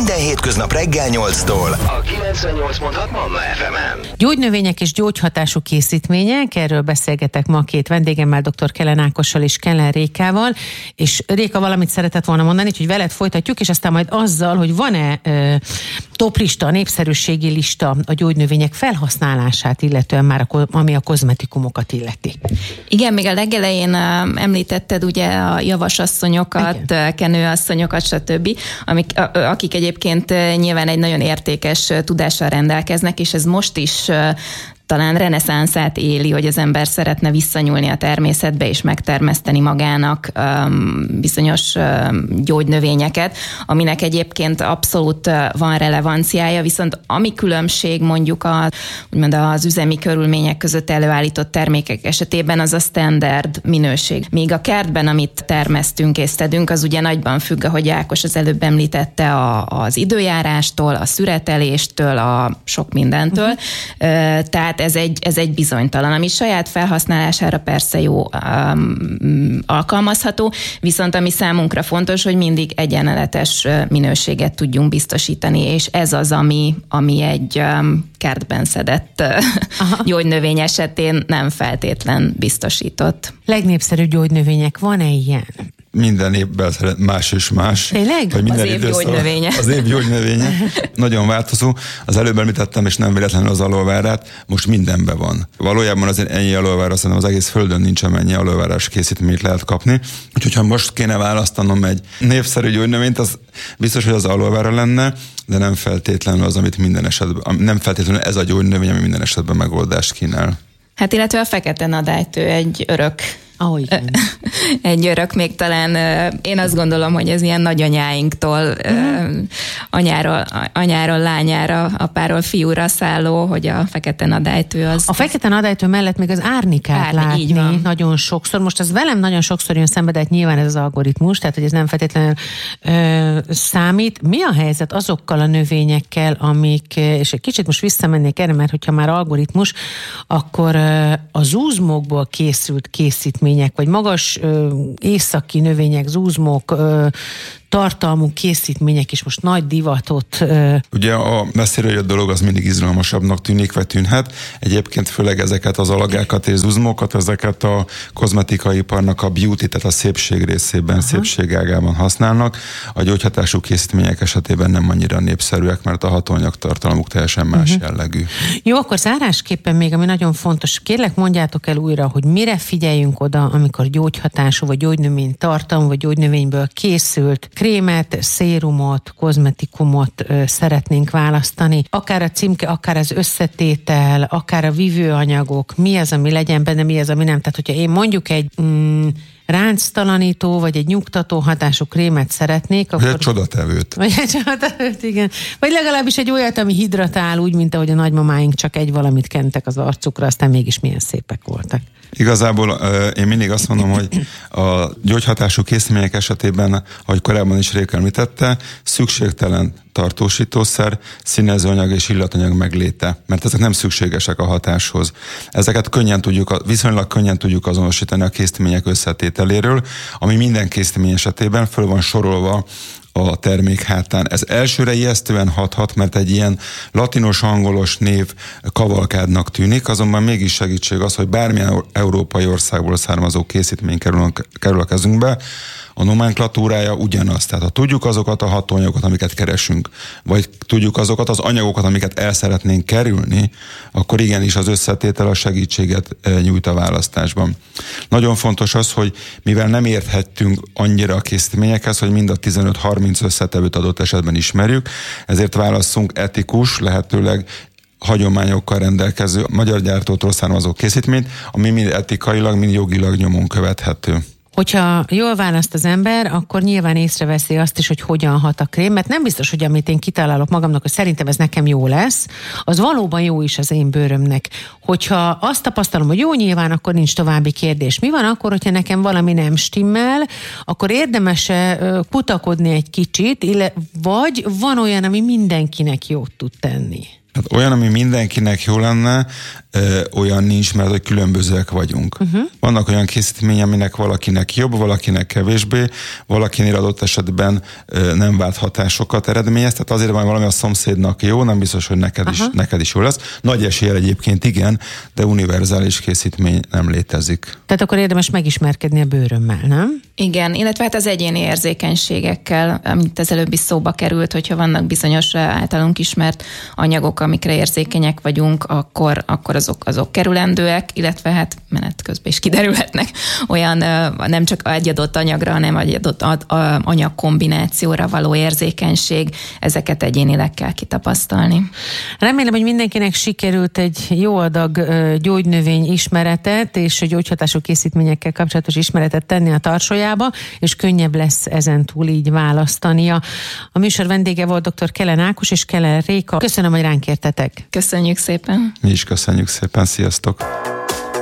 Minden hétköznap reggel 8-tól a 98.6 Manna FM-en. Gyógynövények és gyógyhatású készítmények, erről beszélgetek ma két vendégemmel, dr. Kellen Ákossal és Keller Rékával, és Réka valamit szeretett volna mondani, hogy veled folytatjuk, és aztán majd azzal, hogy van-e toplista, népszerűségi lista a gyógynövények felhasználását illetően már, ami a kozmetikumokat illeti. Igen, még a legelején említetted ugye a javasasszonyokat, kenőasszonyokat, stb., akik egyébként nyilván egy nagyon értékes tudással rendelkeznek, és ez most is talán reneszánszát éli, hogy az ember szeretne visszanyúlni a természetbe és megtermeszteni magának bizonyos gyógynövényeket, aminek egyébként abszolút van relevanciája, viszont ami különbség mondjuk úgymond az üzemi körülmények között előállított termékek esetében, az a standard minőség. Míg a kertben, amit termesztünk és szedünk, az ugye nagyban függ, ahogy Ákos az előbb említette, az időjárástól, a szüreteléstől, a sok mindentől. Tehát ez egy bizonytalan, ami saját felhasználására persze jó alkalmazható, viszont ami számunkra fontos, hogy mindig egyenletes minőséget tudjunk biztosítani, és ez az, ami egy kertben szedett gyógynövény esetén nem feltétlen biztosított. Legnépszerűbb gyógynövények, van-e ilyen? Minden évben más és más. Tényleg? Az év gyógynövénye. Az év gyógynövénye. Nagyon változó. Az előbb említettem, és nem véletlenül az aloe-vérát, most mindenben van. Valójában azért ennyi aloe-véra, szerintem az egész földön nincs, amennyi aloe-vérás készítményt lehet kapni. Úgyhogy ha most kéne választanom egy népszerű gyógynövényt, az biztos, hogy az aloe-véra lenne, de nem feltétlenül az, amit minden esetben, nem feltétlenül ez a gyógynövény, ami minden esetben megoldást kínál. Hát illetve a fekete nadálytő egy örök. Egy örök, még talán én azt gondolom, hogy ez ilyen nagyanyáinktól, anyáról lányára, apáról fiúra szálló, hogy a fekete nadálytő az... A fekete nadálytő mellett még az árnikát látni nagyon sokszor. Most ez velem nagyon sokszor jön szembe, de nyilván ez az algoritmus, tehát hogy ez nem feltétlenül számít. Mi a helyzet azokkal a növényekkel, amik, és egy kicsit most visszamennék erre, mert hogyha már algoritmus, akkor a zúzmókból készült készítmény, vagy magas északi növények, zúzmók, tartalmú készítmények is most nagy divatot. Ugye a messziről jött dolog az mindig izgalmasabbnak tűnik, vagy tűnhet. Egyébként főleg ezeket az alagákat és zuzmókat, ezeket a kozmetikai iparnak a beauty, tehát a szépség részében, szépségágában használnak. A gyógyhatású készítmények esetében nem annyira népszerűek, mert a hatóanyag tartalmuk teljesen más jellegű. Jó, akkor zárásképpen még, ami nagyon fontos, kérlek mondjátok el újra, hogy mire figyeljünk oda, amikor gyógyhatású, vagy gyógynövény tartalom, vagy gyógynövényből készült krémet, szérumot, kozmetikumot szeretnénk választani. Akár a címke, akár az összetétel, akár a vívőanyagok, mi az, ami legyen benne, mi az, ami nem. Tehát, hogyha én mondjuk egy ránctalanító, vagy egy nyugtató hatású krémet szeretnék, akkor... Vagy egy csodatevőt. Vagy egy csodatevőt, igen. Vagy legalábbis egy olyat, ami hidratál, úgy, mint ahogy a nagymamáink csak egy valamit kentek az arcukra, aztán mégis milyen szépek voltak. Igazából én mindig azt mondom, hogy a gyógyhatású készítmények esetében, ahogy korábban is Réka említette, szükségtelen tartósítószer, színezőanyag és illatanyag megléte, mert ezek nem szükségesek a hatáshoz. Ezeket viszonylag könnyen tudjuk azonosítani a készítmények összetételéről, ami minden készítmény esetében föl van sorolva a termék hátán. Ez elsőre ijesztően hathat, mert egy ilyen latinos, angolos név kavalkádnak tűnik, azonban mégis segítség az, hogy bármilyen európai országból származó készítmény kerül a kezünkbe, a nomenklatúrája ugyanaz. Tehát ha tudjuk azokat a hatóanyagokat, amiket keresünk, vagy tudjuk azokat az anyagokat, amiket el szeretnénk kerülni, akkor igenis az összetétel a segítséget nyújt a választásban. Nagyon fontos az, hogy mivel nem érthettünk annyira a készítményekhez, hogy mind a 15-30 összetevőt adott esetben ismerjük, ezért válasszunk etikus, lehetőleg hagyományokkal rendelkező magyar gyártótól származó készítményt, ami mind etikailag, mind jogilag nyomon követhető. Hogyha jól választ az ember, akkor nyilván észreveszi azt is, hogy hogyan hat a krém, mert nem biztos, hogy amit én kitalálok magamnak, hogy szerintem ez nekem jó lesz, az valóban jó is az én bőrömnek. Hogyha azt tapasztalom, hogy jó, nyilván akkor nincs további kérdés. Mi van akkor, hogyha nekem valami nem stimmel, akkor érdemes-e kutakodni egy kicsit, vagy van olyan, ami mindenkinek jót tud tenni? Hát olyan, ami mindenkinek jó lenne, olyan nincs, mert hogy különbözőek vagyunk. Vannak olyan készítmények, aminek valakinek jobb, valakinek kevésbé, valakinél adott esetben nem vált hatásokat eredményez, tehát azért van valami a szomszédnak jó, nem biztos, hogy neked is jó lesz. Nagy eséllyel egyébként igen, de univerzális készítmény nem létezik. Tehát akkor érdemes megismerkedni a bőrömmel, nem? Igen, illetve hát az egyéni érzékenységekkel, amit az előbbi szóba került, hogyha vannak bizonyos általunk ismert anyagok, amikre érzékenyek vagyunk, akkor azok kerülendőek, illetve hát menet közben is kiderülhetnek olyan nem csak egy adott anyagra, hanem egy adott anyag kombinációra való érzékenység, ezeket egyénileg kell kitapasztalni. Remélem, hogy mindenkinek sikerült egy jó adag gyógynövény ismeretet és a gyógyhatású készítményekkel kapcsolatos ismeretet tenni a tarsójába, és könnyebb lesz ezentúl így választania. A műsor vendége volt dr. Keller Ákos és Keller Réka. Köszönöm, hogy ránk értetek. Köszönjük szépen. Mi is köszönjük szépen, sziasztok!